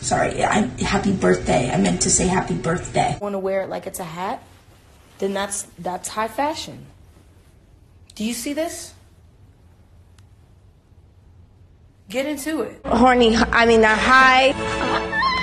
Sorry, happy birthday. I meant to say happy birthday. Want to wear it like it's a hat? Then that's high fashion. Do you see this? Get into it. Horny, I mean, high.